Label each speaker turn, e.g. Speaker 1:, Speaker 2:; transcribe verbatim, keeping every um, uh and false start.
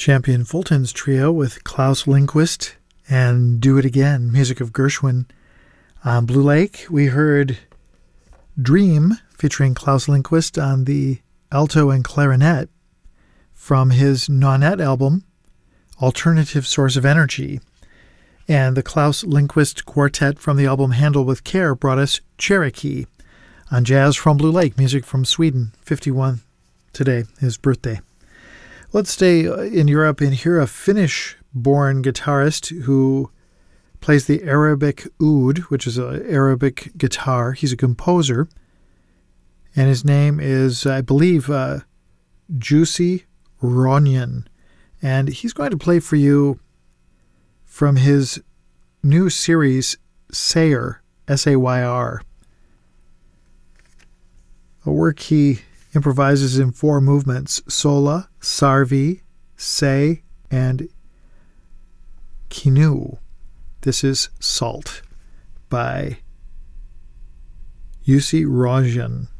Speaker 1: Champion Fulton's trio with Klaus Lindquist and Do It Again, music of Gershwin. On Blue Lake, we heard Dream featuring Klaus Lindquist on the alto and clarinet from his Nonet album, Alternative Source of Energy. And the Klaus Lindquist Quartet from the album Handle with Care brought us Cherokee. On Jazz from Blue Lake, music from Sweden, fifty-one today, his birthday. Let's stay in Europe and hear a Finnish-born guitarist who plays the Arabic oud, which is an Arabic guitar. He's a composer, and his name is, I believe, uh, Jussi Ronjan. And he's going to play for you from his new series, Sayr, S A Y R. A work he improvises in four movements: Sola, Sarvi, Se, and Kinu. This is Salt by Jussi Ronjan.